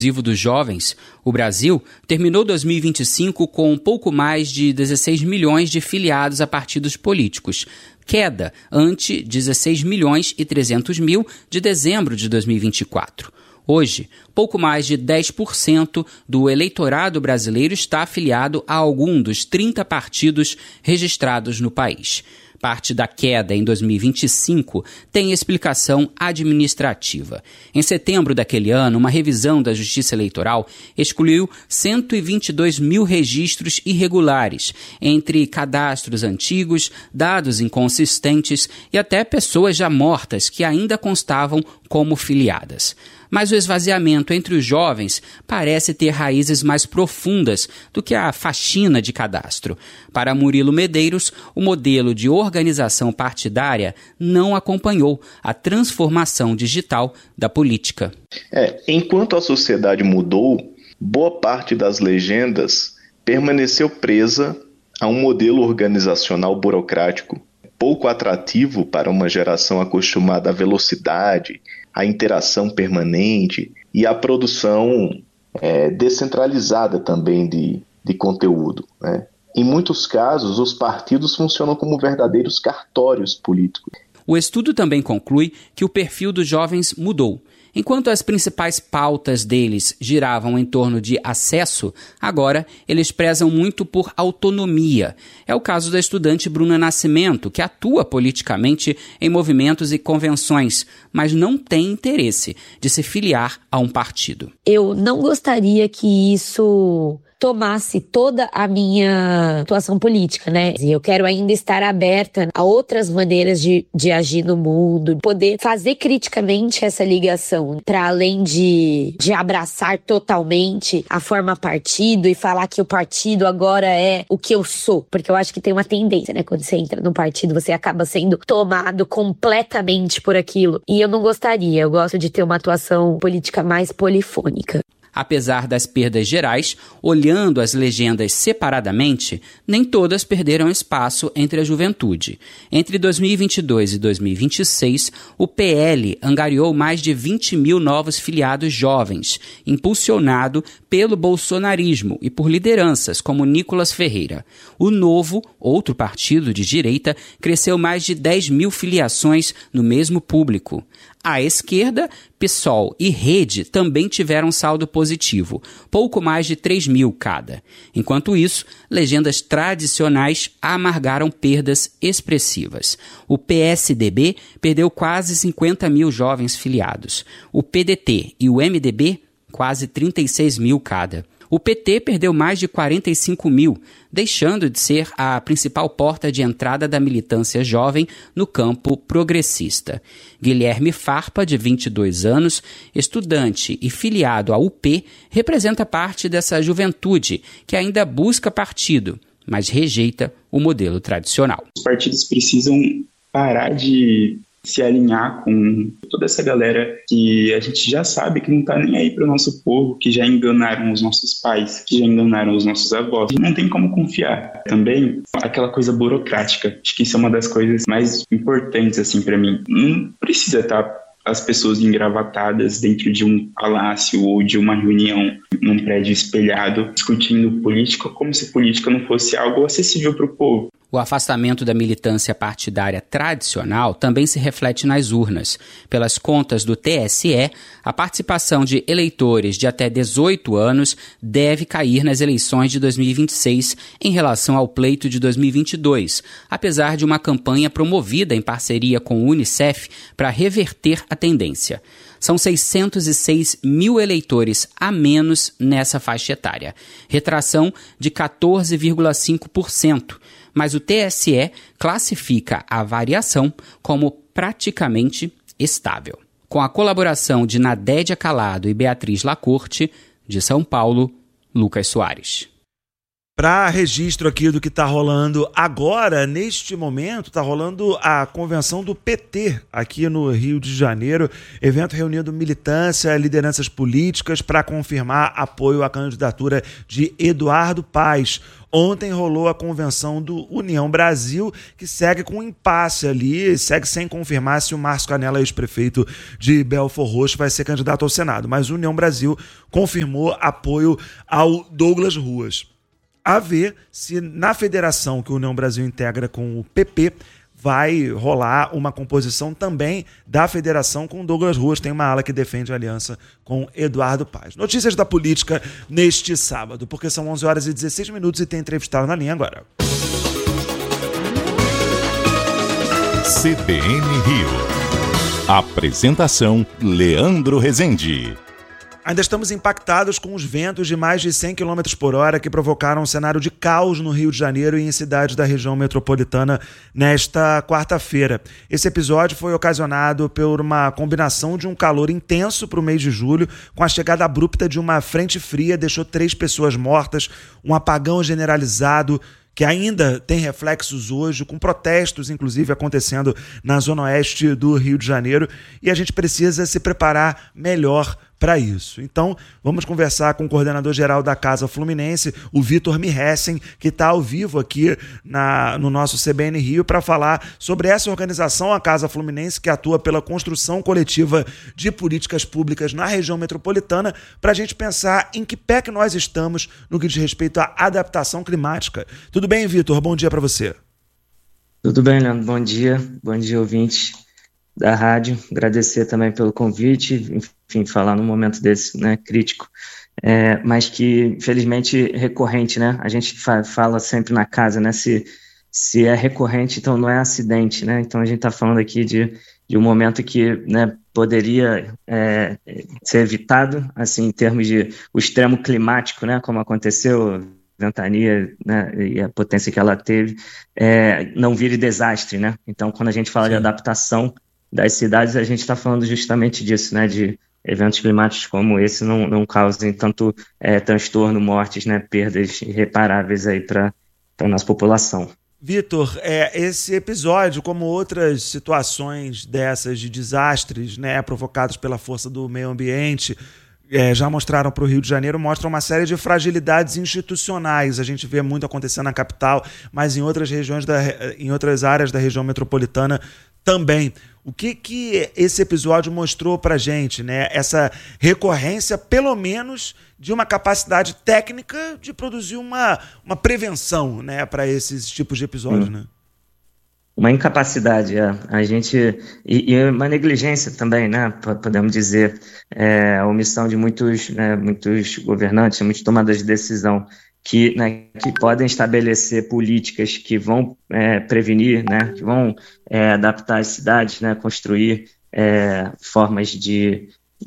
dos jovens, o Brasil terminou 2025 com um pouco mais de 16 milhões de filiados a partidos políticos, queda ante 16 milhões e 300 mil de dezembro de 2024. Hoje, pouco mais de 10% do eleitorado brasileiro está afiliado a algum dos 30 partidos registrados no país. Parte da queda em 2025 tem explicação administrativa. Em setembro daquele ano, uma revisão da Justiça Eleitoral excluiu 122 mil registros irregulares, entre cadastros antigos, dados inconsistentes e até pessoas já mortas que ainda constavam como filiadas. Mas o esvaziamento entre os jovens parece ter raízes mais profundas do que a faxina de cadastro. Para Murilo Medeiros, o modelo de organização partidária não acompanhou a transformação digital da política. Enquanto a sociedade mudou, boa parte das legendas permaneceu presa a um modelo organizacional burocrático, pouco atrativo para uma geração acostumada à velocidade, à interação permanente e à produção descentralizada também de conteúdo, né? Em muitos casos, os partidos funcionam como verdadeiros cartórios políticos. O estudo também conclui que o perfil dos jovens mudou. Enquanto as principais pautas deles giravam em torno de acesso, agora eles prezam muito por autonomia. É o caso da estudante Bruna Nascimento, que atua politicamente em movimentos e convenções, mas não tem interesse de se filiar a um partido. Eu não gostaria que isso tomasse toda a minha atuação política, né? Eu quero ainda estar aberta a outras maneiras de agir no mundo, poder fazer criticamente essa ligação, para além de abraçar totalmente a forma partido e falar que o partido agora é o que eu sou, porque eu acho que tem uma tendência, né? Quando você entra no partido, você acaba sendo tomado completamente por aquilo. E eu não gostaria, eu gosto de ter uma atuação política mais polifônica. Apesar das perdas gerais, olhando as legendas separadamente, nem todas perderam espaço entre a juventude. Entre 2022 e 2026, o PL angariou mais de 20 mil novos filiados jovens, impulsionado pelo bolsonarismo e por lideranças como Nicolas Ferreira. O Novo, outro partido de direita, cresceu mais de 10 mil filiações no mesmo público. À esquerda, PSOL e Rede também tiveram saldo positivo, pouco mais de 3 mil cada. Enquanto isso, legendas tradicionais amargaram perdas expressivas. O PSDB perdeu quase 50 mil jovens filiados. O PDT e o MDB, quase 36 mil cada. O PT perdeu mais de 45 mil, deixando de ser a principal porta de entrada da militância jovem no campo progressista. Guilherme Farpa, de 22 anos, estudante e filiado à UP, representa parte dessa juventude que ainda busca partido, mas rejeita o modelo tradicional. Os partidos precisam parar de se alinhar com toda essa galera que a gente já sabe que não tá nem aí para o nosso povo, que já enganaram os nossos pais, que já enganaram os nossos avós. Não tem como confiar. Também aquela coisa burocrática. Acho que isso é uma das coisas mais importantes assim para mim. Não precisa estar as pessoas engravatadas dentro de um palácio ou de uma reunião num prédio espelhado discutindo política como se política não fosse algo acessível para o povo. O afastamento da militância partidária tradicional também se reflete nas urnas. Pelas contas do TSE, a participação de eleitores de até 18 anos deve cair nas eleições de 2026 em relação ao pleito de 2022, apesar de uma campanha promovida em parceria com o Unicef para reverter a tendência. São 606 mil eleitores a menos nessa faixa etária, retração de 14,5%. Mas o TSE classifica a variação como praticamente estável. Com a colaboração de Nadédia Calado e Beatriz Lacorte, de São Paulo, Lucas Soares. Para registro aqui do que está rolando agora, neste momento, está rolando a convenção do PT aqui no Rio de Janeiro, evento reunindo militância, lideranças políticas para confirmar apoio à candidatura de Eduardo Paes. Ontem rolou a convenção do União Brasil, que segue com um impasse ali, segue sem confirmar se o Márcio Canella, ex-prefeito de Belford Roxo, vai ser candidato ao Senado. Mas o União Brasil confirmou apoio ao Douglas Ruas. A ver se na federação que o União Brasil integra com o PP vai rolar uma composição também da federação com o Douglas Ruas. Tem uma ala que defende a aliança com Eduardo Paes. Notícias da política neste sábado, porque são 11h16 e tem entrevistado na linha agora. CBN Rio. Apresentação: Leandro Rezende. Ainda estamos impactados com os ventos de mais de 100 km por hora que provocaram um cenário de caos no Rio de Janeiro e em cidades da região metropolitana nesta quarta-feira. Esse episódio foi ocasionado por uma combinação de um calor intenso para o mês de julho, com a chegada abrupta de uma frente fria, deixou 3 pessoas mortas, um apagão generalizado que ainda tem reflexos hoje, com protestos, inclusive, acontecendo na zona oeste do Rio de Janeiro, e a gente precisa se preparar melhor para isso. Então, vamos conversar com o coordenador-geral da Casa Fluminense, o Vitor Mihessen, que está ao vivo aqui no nosso CBN Rio para falar sobre essa organização, a Casa Fluminense, que atua pela construção coletiva de políticas públicas na região metropolitana, para a gente pensar em que pé que nós estamos no que diz respeito à adaptação climática. Tudo bem, Vitor? Bom dia para você. Tudo bem, Leandro. Bom dia, ouvintes da rádio. Agradecer também pelo convite, enfim, falar num momento desse, né, crítico, mas que, infelizmente, recorrente, né? A gente fala sempre na casa, né? Se é recorrente, então não é acidente, né? Então a gente está falando aqui de um momento que, né, poderia ser evitado, assim, em termos de o extremo climático, né? Como aconteceu, ventania, né, e a potência que ela teve, não vire desastre, né? Então, quando a gente fala de adaptação das cidades, a gente está falando justamente disso, né, de eventos climáticos como esse não causem tanto transtorno, mortes, né, perdas irreparáveis aí para a nossa população. Vitor, esse episódio, como outras situações dessas de desastres, né, provocados pela força do meio ambiente, já mostraram para o Rio de Janeiro, mostram uma série de fragilidades institucionais. A gente vê muito acontecendo na capital, mas em outras regiões, em outras áreas da região metropolitana também. O que esse episódio mostrou para a gente, né? Essa recorrência, pelo menos, de uma capacidade técnica de produzir uma prevenção, né, para esses tipos de episódios, né? Uma incapacidade, a gente, e uma negligência também, né, podemos dizer, a omissão de muitos governantes, muitos tomadores de decisão que podem estabelecer políticas que vão prevenir, né, que vão adaptar as cidades, né, construir formas de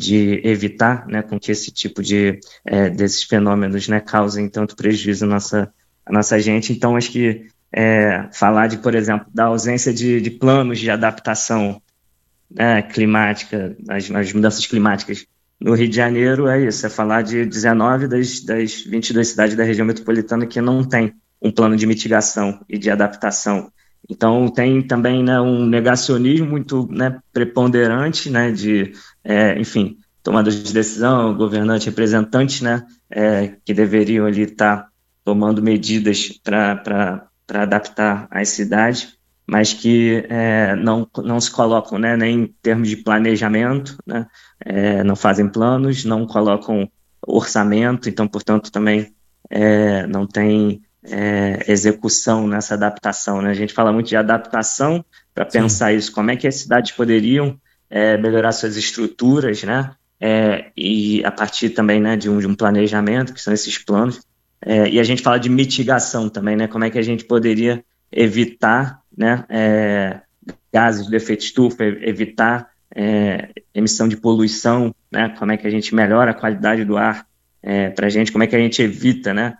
evitar, né, com que esse tipo desses fenômenos, né, causem tanto prejuízo à nossa gente. Então, acho que falar por exemplo, da ausência de planos de adaptação, né, climática, as mudanças climáticas no Rio de Janeiro, é isso, é falar de 19 das 22 cidades da região metropolitana que não tem um plano de mitigação e de adaptação. Então, tem também, né, um negacionismo muito, né, preponderante, né, enfim, tomadores de decisão, governantes, representantes, né, que deveriam ali estar tomando medidas para adaptar as cidades, mas que não se colocam, né, nem em termos de planejamento, né, não fazem planos, não colocam orçamento, então, portanto, também não tem execução nessa adaptação, né? A gente fala muito de adaptação para pensar isso, como é que as cidades poderiam melhorar suas estruturas, né? E a partir também, né, de um planejamento, que são esses planos. E a gente fala de mitigação também, né? Como é que a gente poderia evitar, né, gases de efeito estufa, evitar emissão de poluição, né? Como é que a gente melhora a qualidade do ar para a gente, como é que a gente evita, né,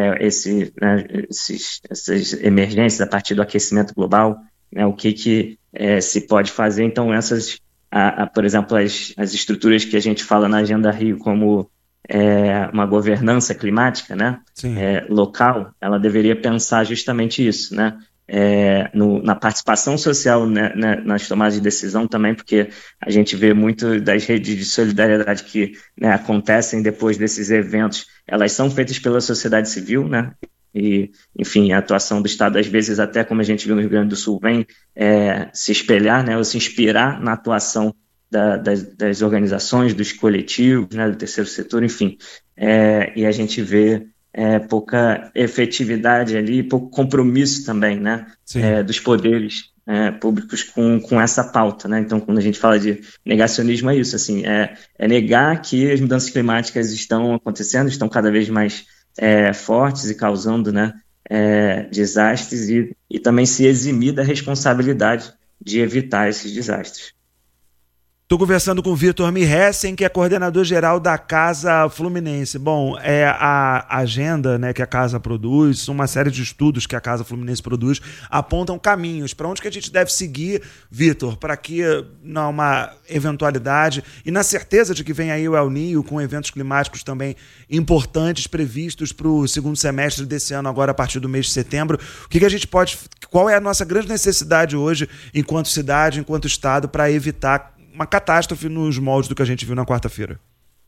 essas emergências a partir do aquecimento global, né? O que se pode fazer. Então, por exemplo, as estruturas que a gente fala na Agenda Rio, como uma governança climática, né, local, ela deveria pensar justamente isso, né, na participação social, né, nas tomadas de decisão também, porque a gente vê muito das redes de solidariedade que, né, acontecem depois desses eventos, elas são feitas pela sociedade civil, né, e, enfim, a atuação do Estado, às vezes, até como a gente viu no Rio Grande do Sul, vem se espelhar, né, ou se inspirar na atuação das organizações, dos coletivos, né, do terceiro setor, enfim, e a gente vê pouca efetividade ali, pouco compromisso também, né, dos poderes públicos com essa pauta, né? Então, quando a gente fala de negacionismo, é isso, assim, é negar que as mudanças climáticas estão acontecendo, estão cada vez mais fortes e causando, né, desastres e também se eximir da responsabilidade de evitar esses desastres. Estou conversando com o Vitor Mihessen, que é coordenador-geral da Casa Fluminense. Bom, a agenda, né, que a Casa produz, uma série de estudos que a Casa Fluminense produz, apontam caminhos. Para onde que a gente deve seguir, Vitor, para que, numa eventualidade, e na certeza de que vem aí o El Niño, com eventos climáticos também importantes previstos para o segundo semestre desse ano, agora a partir do mês de setembro, o que a gente pode... Qual é a nossa grande necessidade hoje, enquanto cidade, enquanto Estado, para evitar uma catástrofe nos moldes do que a gente viu na quarta-feira?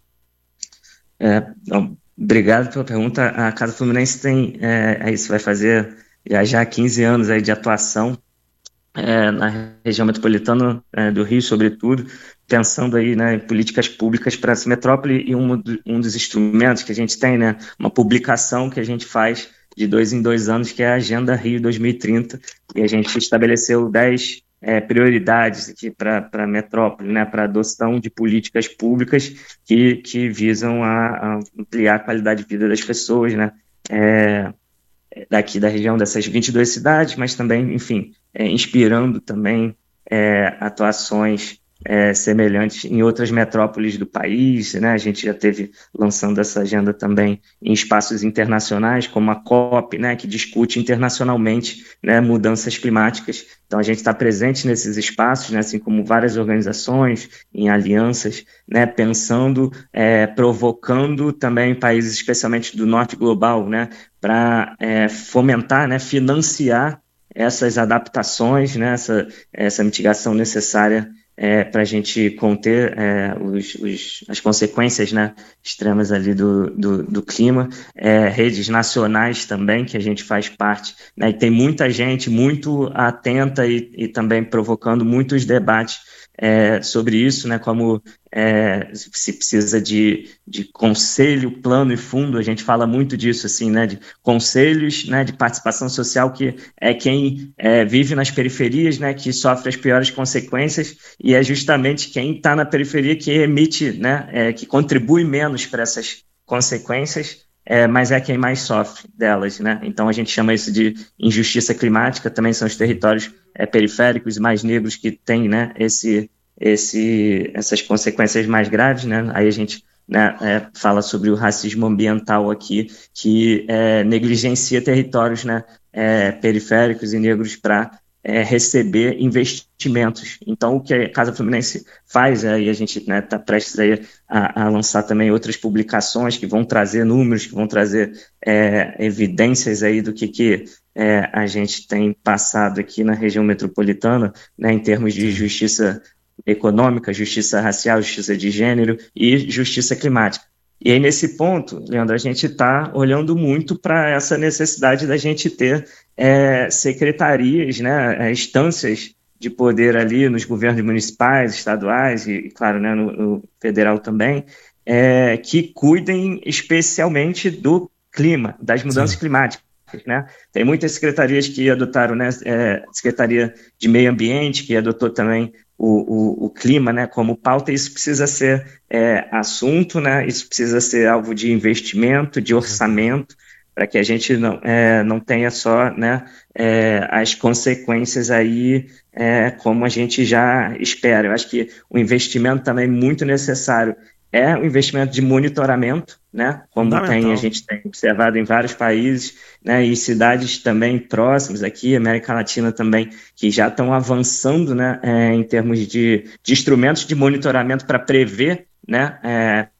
Obrigado pela pergunta. A Casa Fluminense tem, isso vai fazer já 15 anos aí de atuação na região metropolitana do Rio, sobretudo, pensando aí, né, em políticas públicas para essa metrópole, e um dos instrumentos que a gente tem, né, uma publicação que a gente faz de 2 em 2 anos, que é a Agenda Rio 2030, e a gente estabeleceu 10 prioridades aqui para a metrópole, né, para a adoção de políticas públicas que visam a ampliar a qualidade de vida das pessoas, né, daqui da região dessas 22 cidades, mas também, enfim, inspirando também atuações semelhantes em outras metrópoles do país, né? A gente já teve lançando essa agenda também em espaços internacionais, como a COP, né, que discute internacionalmente, né, mudanças climáticas. Então a gente está presente nesses espaços, né, assim como várias organizações, em alianças, né, pensando, provocando também países, especialmente do norte global, né, para fomentar, né, financiar essas adaptações, né, essa mitigação necessária para a gente conter as consequências, né, extremas ali do clima, redes nacionais também, que a gente faz parte, né, e tem muita gente muito atenta e também provocando muitos debates sobre isso, né, como se precisa de conselho, plano e fundo. A gente fala muito disso, assim, né, de conselhos, né, de participação social, que é quem vive nas periferias, né, que sofre as piores consequências, e é justamente quem está na periferia que emite, né, que contribui menos para essas consequências, mas é quem mais sofre delas, né? Então a gente chama isso de injustiça climática. Também são os territórios periféricos e mais negros que têm, né, essas consequências mais graves, né? Aí a gente, né, fala sobre o racismo ambiental aqui, que negligencia territórios, né, periféricos e negros para receber investimentos. Então, o que a Casa Fluminense faz, e a gente está prestes aí a lançar também outras publicações que vão trazer números, que vão trazer evidências aí do que a gente tem passado aqui na região metropolitana, né, em termos de justiça econômica, justiça racial, justiça de gênero e justiça climática. E aí, nesse ponto, Leandro, a gente está olhando muito para essa necessidade da gente ter secretarias, né, instâncias de poder ali nos governos municipais, estaduais e claro, né, no federal também, que cuidem especialmente do clima, das mudanças climáticas. Né? Tem muitas secretarias que adotaram, né, Secretaria de Meio Ambiente, que adotou também o clima, né, como pauta. Isso precisa ser assunto, né, isso precisa ser alvo de investimento, de orçamento, para que a gente não tenha só, né, as consequências aí como a gente já espera. Eu acho que o investimento também muito necessário o investimento de monitoramento, né, como a gente tem observado em vários países, né, e cidades também próximas aqui, América Latina também, que já estão avançando, né, em termos de instrumentos de monitoramento para prever, né,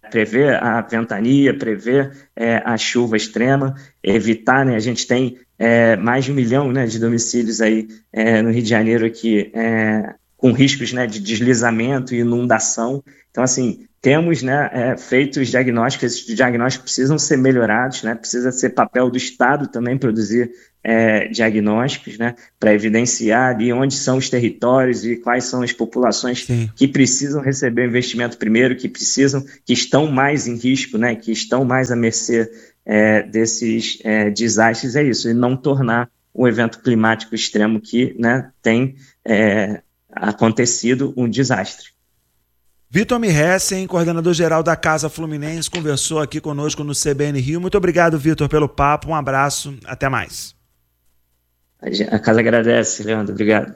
prever a ventania, prever a chuva extrema, evitar, né, a gente tem mais de 1 milhão, né, de domicílios aí no Rio de Janeiro aqui, com riscos, né, de deslizamento e inundação. Então, assim, temos, né, feito os diagnósticos, esses diagnósticos precisam ser melhorados, né, precisa ser papel do Estado também produzir diagnósticos, né, para evidenciar ali onde são os territórios e quais são as populações Sim. que precisam receber o investimento primeiro, que estão mais em risco, né, que estão mais à mercê desses desastres, é isso, e não tornar um evento climático extremo que, né, tem acontecido um desastre. Vitor Mihessen, coordenador-geral da Casa Fluminense, conversou aqui conosco no CBN Rio. Muito obrigado, Vitor, pelo papo. Um abraço. Até mais. A casa agradece, Leandro. Obrigado.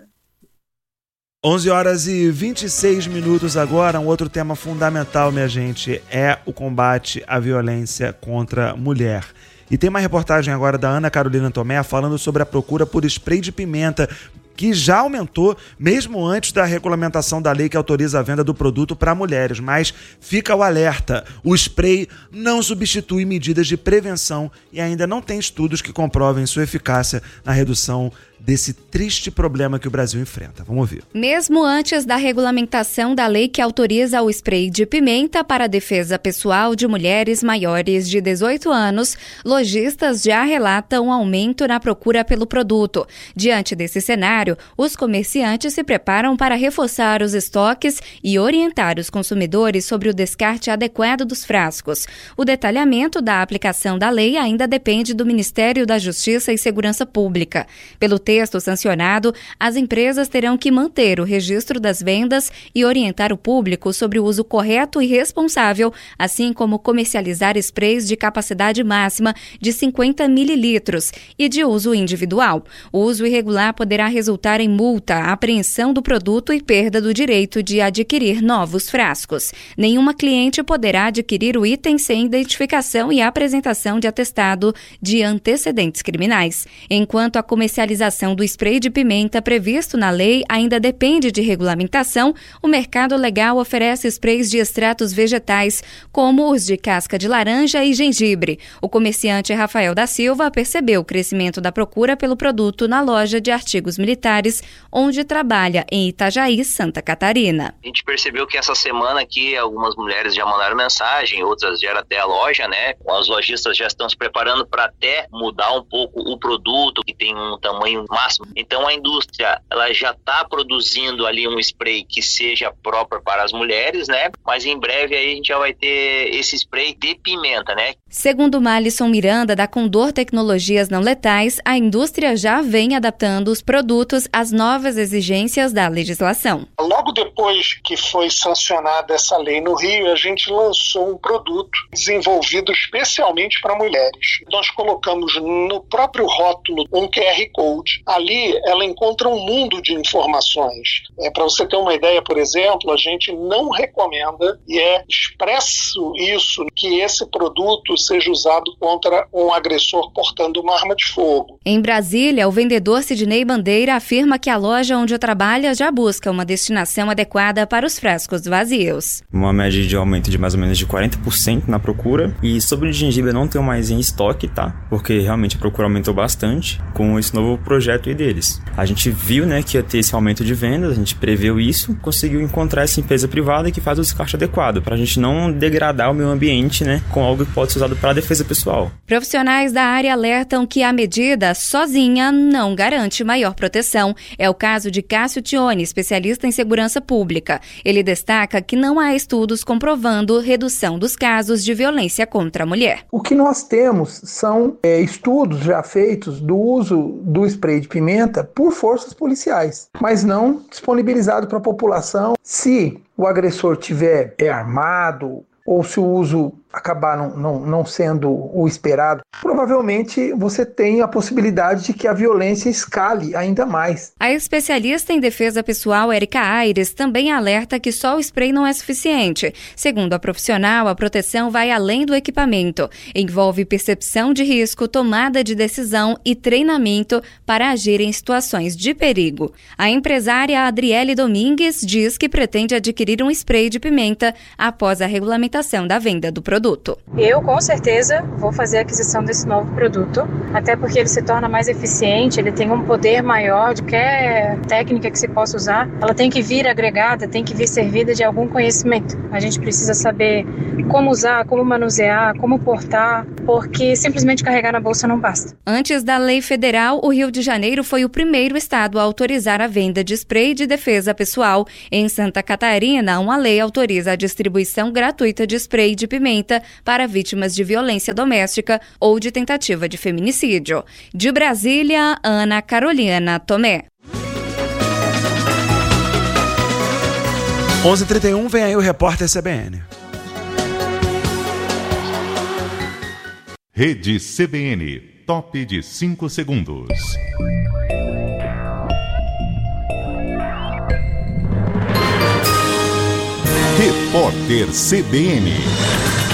11h26 agora. Um outro tema fundamental, minha gente, é o combate à violência contra a mulher. E tem uma reportagem agora da Ana Carolina Tomé falando sobre a procura por spray de pimenta, que já aumentou mesmo antes da regulamentação da lei que autoriza a venda do produto para mulheres. Mas fica o alerta, o spray não substitui medidas de prevenção e ainda não tem estudos que comprovem sua eficácia na redução desse triste problema que o Brasil enfrenta. Vamos ouvir. Mesmo antes da regulamentação da lei que autoriza o spray de pimenta para a defesa pessoal de mulheres maiores de 18 anos, lojistas já relatam um aumento na procura pelo produto. Diante desse cenário, os comerciantes se preparam para reforçar os estoques e orientar os consumidores sobre o descarte adequado dos frascos. O detalhamento da aplicação da lei ainda depende do Ministério da Justiça e Segurança Pública. Pelo texto sancionado, as empresas terão que manter o registro das vendas e orientar o público sobre o uso correto e responsável, assim como comercializar sprays de capacidade máxima de 50 mililitros e de uso individual. O uso irregular poderá resultar em multa, apreensão do produto e perda do direito de adquirir novos frascos. Nenhuma cliente poderá adquirir o item sem identificação e apresentação de atestado de antecedentes criminais. Enquanto a comercialização do spray de pimenta previsto na lei ainda depende de regulamentação, o mercado legal oferece sprays de extratos vegetais, como os de casca de laranja e gengibre. O comerciante Rafael da Silva percebeu o crescimento da procura pelo produto na loja de artigos militares, onde trabalha em Itajaí, Santa Catarina. A gente percebeu que essa semana aqui algumas mulheres já mandaram mensagem, outras já até a loja, né? Os lojistas já estão se preparando para até mudar um pouco o produto, que tem um tamanho máximo. Então a indústria, ela já está produzindo ali um spray que seja próprio para as mulheres, né? Mas em breve aí a gente já vai ter esse spray de pimenta, né? Segundo Malisson Miranda, da Condor Tecnologias Não Letais, a indústria já vem adaptando os produtos às novas exigências da legislação. Logo depois que foi sancionada essa lei no Rio, a gente lançou um produto desenvolvido especialmente para mulheres. Nós colocamos no próprio rótulo um QR Code. Ali ela encontra um mundo de informações. Para você ter uma ideia, por exemplo, a gente não recomenda, e é expresso isso, que esse produto seja usado contra um agressor portando uma arma de fogo. Em Brasília, o vendedor Sidney Bandeira afirma que a loja onde trabalha já busca uma destinação adequada para os frascos vazios. Uma média de aumento de mais ou menos de 40% na procura. E sobre o gengibre eu não tenho mais em estoque, tá? Porque realmente a procura aumentou bastante com esse novo projeto aí deles. A gente viu, né, que ia ter esse aumento de vendas, a gente preveu isso, conseguiu encontrar essa empresa privada que faz o descarte adequado, para a gente não degradar o meio ambiente, né, com algo que pode ser usado para a defesa pessoal. Profissionais da área alertam que a medida sozinha não garante maior proteção. É o caso de Cássio Tione, especialista em segurança pública. Ele destaca que não há estudos comprovando redução dos casos de violência contra a mulher. O que nós temos são estudos já feitos do uso do spray de pimenta por forças policiais, mas não disponibilizado para a população. Se o agressor tiver armado ou se o uso acabar não sendo o esperado, provavelmente você tem a possibilidade de que a violência escale ainda mais. A especialista em defesa pessoal Érica Aires também alerta que só o spray não é suficiente. Segundo a profissional, a proteção vai além do equipamento. Envolve percepção de risco, tomada de decisão e treinamento para agir em situações de perigo. A empresária Adriele Domingues diz que pretende adquirir um spray de pimenta após a regulamentação da venda do produto. Eu, com certeza, vou fazer a aquisição desse novo produto, até porque ele se torna mais eficiente, ele tem um poder maior de qualquer técnica que se possa usar. Ela tem que vir agregada, tem que vir servida de algum conhecimento. A gente precisa saber como usar, como manusear, como portar, porque simplesmente carregar na bolsa não basta. Antes da lei federal, o Rio de Janeiro foi o primeiro estado a autorizar a venda de spray de defesa pessoal. Em Santa Catarina, uma lei autoriza a distribuição gratuita de spray de pimenta para vítimas de violência doméstica ou de tentativa de feminicídio. De Brasília, Ana Carolina Tomé. 11h31, vem aí o repórter CBN. Rede CBN, top de 5 segundos. Repórter CBN.